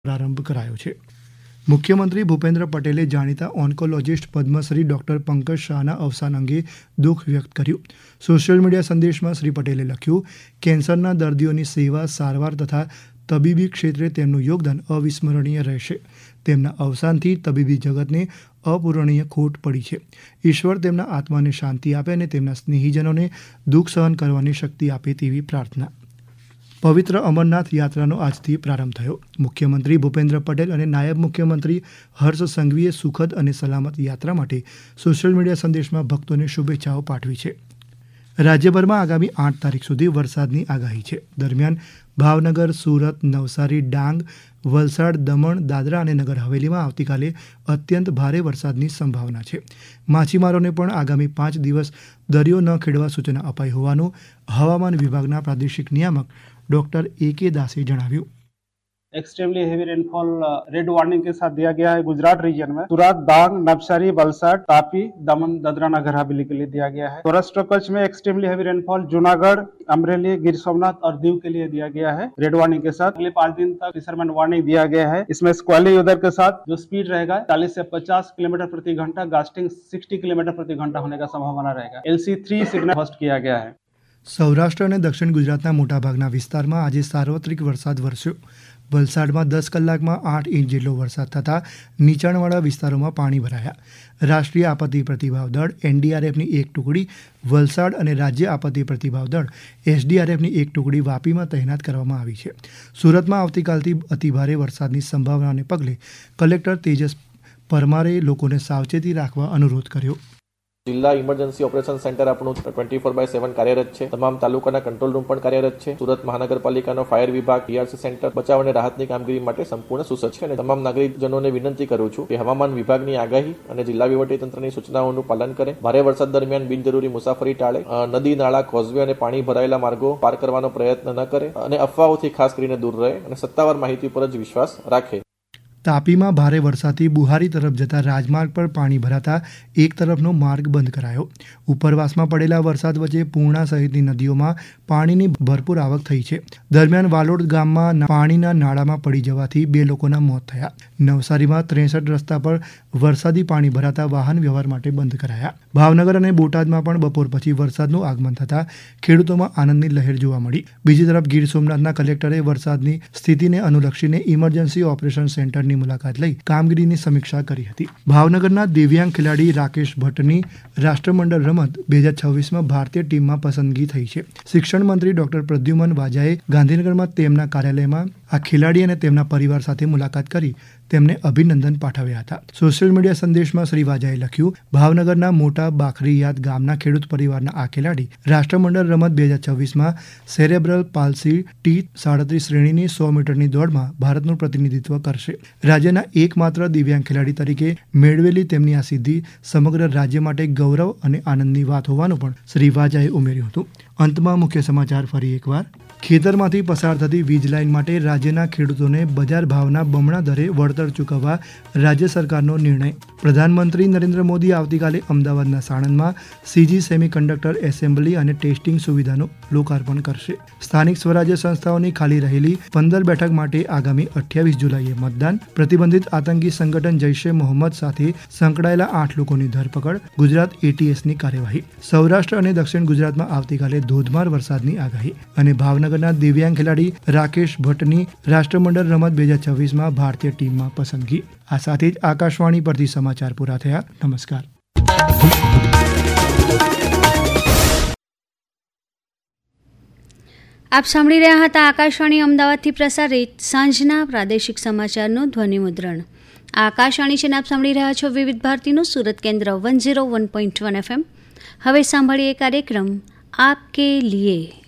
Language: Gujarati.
પ્રારંભ કરાયો છે. મુખ્યમંત્રી ભૂપેન્દ્ર પટેલે જાણીતા ઓન્કોલોજિસ્ટ પદ્મશ્રી ડોક્ટર પંકજ શાહના અવસાન અંગે દુઃખ વ્યક્ત કર્યું. સોશિયલ મીડિયા સંદેશમાં શ્રી પટેલે લખ્યું, કેન્સરના દર્દીઓની સેવા, સારવાર તથા તબીબી ક્ષેત્રે તેમનું યોગદાન અવિસ્મરણીય રહેશે. તેમના અવસાનથી તબીબી જગતને અપૂરણીય ખોટ પડી છે. ઈશ્વર તેમના આત્માને શાંતિ આપે અને તેમના સ્નેહીજનોને દુઃખ સહન કરવાની શક્તિ આપે તેવી પ્રાર્થના. પવિત્ર અમરનાથ યાત્રાનો આજથી પ્રારંભ થયો. મુખ્યમંત્રી ભૂપેન્દ્ર પટેલ અને નાયબ મુખ્યમંત્રી હર્ષ સંઘવીએ સુખદ અને સલામત યાત્રા માટે સોશિયલ મીડિયા સંદેશમાં ભક્તોને શુભેચ્છાઓ પાઠવી છે. રાજ્યભરમાં આગામી 8 તારીખ સુધી વરસાદની આગાહી છે. દરમિયાન ભાવનગર, સુરત, નવસારી, ડાંગ, વલસાડ, દમણ, દાદરા અને નગર હવેલીમાં આવતીકાલે અત્યંત ભારે વરસાદની સંભાવના છે. માછીમારોને પણ આગામી 5 દિવસ દરિયો ન ખેડવા સૂચના અપાઈ હોવાનું હવામાન વિભાગના પ્રાદેશિક નિયામક डॉक्टर A.K. दासे जણાવ્યું. Extremely heavy rainfall red warning के साथ दिया गया है गुजरात रीजन में. सूरत, डांग, नवसारी, वलसाड, तापी, दमन, दादरा नगर हवेली के लिए दिया गया है. सौराष्ट्र कच्छ में extremely heavy rainfall Junagadh, Amreli, Gir Somnath और दीव के लिए दिया गया है रेड वार्निंग के साथ. अगले 5 दिन तक फिशरमैन वार्निंग दिया गया है. इसमें स्क्वाली वेदर के साथ जो स्पीड रहेगा 40 से 50 किलोमीटर प्रति घंटा, गास्टिंग 60 किलोमीटर प्रति घंटा होने का संभावना रहेगा. LC3 सिग्नल फर्स्ट किया गया है. સૌરાષ્ટ્ર અને દક્ષિણ ગુજરાતના મોટાભાગના વિસ્તારમાં આજે સાર્વત્રિક વરસાદ વરસ્યો. વલસાડમાં 10 કલાકમાં 8 ઇંચ જેટલો વરસાદ થતાં નીચાણવાળા વિસ્તારોમાં પાણી ભરાયા. રાષ્ટ્રીય આપત્તિ પ્રતિભાવ દળ NDRFની એક ટુકડી વલસાડ અને રાજ્ય આપત્તિ પ્રતિભાવ દળ SDRFની એક ટુકડી વાપીમાં તૈનાત કરવામાં આવી છે. સુરતમાં આવતીકાલથી અતિભારે વરસાદની સંભાવનાને પગલે કલેક્ટર તેજસ પરમારે લોકોને સાવચેતી રાખવા અનુરોધ કર્યો. જિલ્લા ઇમરજન્સી ઓપરેશન સેન્ટર આપણું 24/7 કાર્યરત છે. તમામ તાલુકાના કંટ્રોલ રૂમ પણ કાર્યરત છે. સુરત મહાનગરપાલિકાનો ફાયર વિભાગ, PRC સેન્ટર બચાવ અને રાહતની કામગીરી માટે સંપૂર્ણ સુસજ્જ છે અને તમામ નાગરિકજનોને વિનંતી કરું છું કે હવામાન વિભાગની આગાહી અને જિલ્લા વહીવટીતંત્રની સૂચનાઓનું પાલન કરે. ભારે વરસાદ દરમિયાન બિનજરૂરી મુસાફરી ટાળે. નદી, નાળા, કોઝવે અને પાણી ભરાયેલા માર્ગો પાર કરવાનો પ્રયત્ન ન કરે અને અફવાઓથી ખાસ કરીને દૂર રહે અને સત્તાવાર માહિતી પર જ વિશ્વાસ રાખે. તાપીમાં ભારે વરસાદથી બુહારી તરફ જતા રાજમાર્ગ પર પાણી ભરાતા એક તરફનો માર્ગ બંધ કરાયો. ઉપરવાસમાં પડેલા વરસાદ વચ્ચે પૂર્ણા સહિતની નદીઓમાં પાણીની ભરપૂર આવક થઈ છે. દરમિયાન વાલોડ ગામમાં પાણીના નાળામાં પડી જવાથી 2 લોકોના મોત થયા. નવસારીમાં 63 રસ્તા પર વરસાદી પાણી ભરાતા વાહન વ્યવહાર માટે બંધ કરાયા. ભાવનગર અને બોટાદમાં પણ બપોર પછી વરસાદનું આગમન થતાં ખેડૂતોમાં આનંદની લહેર જોવા મળી. બીજી તરફ ગીર સોમનાથના કલેક્ટરે વરસાદની સ્થિતિને અનુલક્ષીને ઇમરજન્સી ઓપરેશન સેન્ટર મુલાકાત લઈ કામગીરીની સમીક્ષા કરી હતી. ભાવનગરના દિવ્યાંગ ખેલાડી રાકેશ ભટ્ટની રાષ્ટ્રમંડળ રમત 2026માં ભારતીય ટીમમાં પસંદગી થઈ છે. શિક્ષણ મંત્રી ડોક્ટર પ્રદ્યુમન વાજાએ ગાંધીનગરમાં તેમના કાર્યાલયમાં આ ખેલાડી અને તેમના પરિવાર સાથે મુલાકાત કરી તેમને અભિનંદન પાઠવ્યા હતા. સોશિયલ મીડિયા સંદેશમાં શ્રી વાજાએ લખ્યું, ભાવનગરના મોટા બાખરીયાદ ગામના ખેડૂત પરિવારના આ ખેલાડી રાષ્ટ્રમંડળ રમત 2026માં સેરેબ્રલ પાલ્સી T37 શ્રેણીની 100 મીટરની દોડમાં ભારતનું પ્રતિનિધિત્વ કરશે. રાજ્યના એકમાત્ર દિવ્યાંગ ખેલાડી તરીકે મેળવેલી તેમની આ સિદ્ધિ સમગ્ર રાજ્ય માટે ગૌરવ અને આનંદની વાત હોવાનું પણ શ્રી વાજાએ ઉમેર્યું હતું. અંતમાં મુખ્ય સમાચાર ફરી એકવાર. ખેતરમાંથી પસાર થતી વીજ લાઇન માટે રાજ્યના ખેડૂતોને બજાર ભાવના બમણા દરે વળતર ચૂકવવા રાજ્ય સરકારનો નિર્ણય. પ્રધાનમંત્રી નરેન્દ્ર મોદી આવતીકાલે અમદાવાદના સાણંદમાં CG સેમિકન્ડક્ટર એસેમ્બલી અને ટેસ્ટિંગ સુવિધાનું લોકાર્પણ કરશે. સ્થાનિક સ્વરાજ્ય સંસ્થાઓની ખાલી રહેલી 15 બેઠક માટે આગામી 28 જુલાઈએ મતદાન. પ્રતિબંધિત આતંકી સંગઠન જૈશ એ મોહમ્મદ સાથે સંકળાયેલા 8 લોકોની ધરપકડ. ગુજરાત ATSની કાર્યવાહી. સૌરાષ્ટ્ર અને દક્ષિણ ગુજરાતમાં આવતીકાલે ધોધમાર વરસાદની આગાહી. અને ભાવનગરના દિવ્યાંગ ખેલાડી રાકેશ ભટ્ટની રાષ્ટ્રમંડળ રમત 2026માં ભારતીય ટીમમાં પસંદગી. આ સાથે જ આકાશવાણી પરથી સમાચાર પૂરા થયા. નમસ્કાર. આપ સાંભળી રહ્યા હતા આકાશવાણી અમદાવાદથી પ્રસારિત સાંજના પ્રાદેશિક સમાચારનું ધ્વનિમુદ્રણ. આકાશવાણી છે આપ સાંભળી રહ્યા છો વિવિધ ભારતીનું સુરત કેન્દ્ર 101.1 FM. હવે સાંભળીએ કાર્યક્રમ આપકે લીએ.